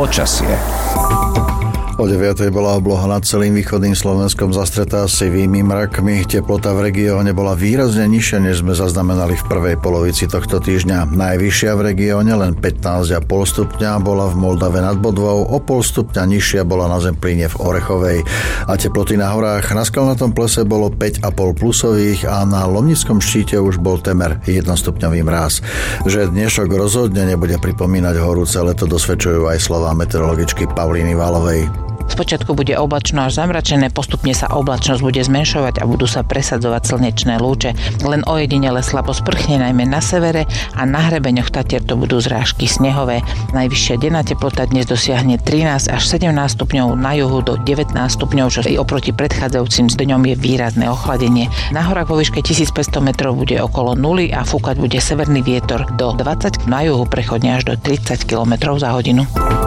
Počasie. O 9:00 bola obloha nad celým východným Slovenskom zastretá sivými mrakmi. Teplota v regióne bola výrazne nižšia, než sme zaznamenali v prvej polovici tohto týždňa. Najvyššia v regióne, len 15,5 stupňa, bola v Moldave nad Bodvou, o 0,5 stupňa nižšia bola na Zemplíne v Orechovej. A teploty na horách na Skalnatom plese bolo 5,5 plusových a na Lomnickom štíte už bol temer 1-stupňový mráz. Že dnešok rozhodne nebude pripomínať horúce leto, dosvedčujú aj slová meteorologičky Pavlíny Válovej. Spočiatku bude oblačno až zamračené, postupne sa oblačnosť bude zmenšovať a budú sa presadzovať slnečné lúče. Len ojedinele slabo sprchne, najmä na severe a na hrebeňoch Tatier to budú zrážky snehové. Najvyššia denná teplota dnes dosiahne 13 až 17 stupňov, na juhu do 19 stupňov, čo oproti predchádzajúcim dňom je výrazné ochladenie. Na horách vo výške 1500 metrov bude okolo 0 a fúkať bude severný vietor do 20, na juhu prechodne až do 30 km za hodinu.